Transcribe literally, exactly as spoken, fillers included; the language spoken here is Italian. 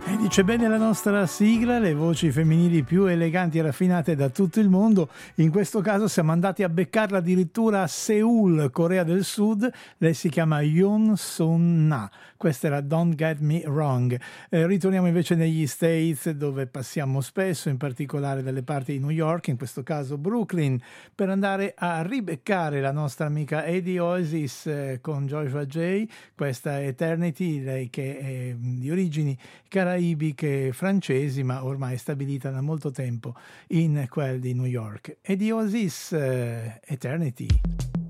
E dice bene la nostra sigla, le voci femminili più eleganti e raffinate da tutto il mondo. In questo caso siamo andati a beccarla addirittura a Seoul, Corea del Sud. Lei si chiama Yoon Sun Na. Questa era Don't Get Me Wrong. Eh, ritorniamo invece negli States, dove passiamo spesso, in particolare dalle parti di New York, in questo caso Brooklyn, per andare a ribeccare la nostra amica Eddie Oasis eh, con Joshua J. Questa è Eternity, lei che è di origini caraibiche francesi, ma ormai stabilita da molto tempo in quel di New York. Eddie Oasis, eh, Eternity.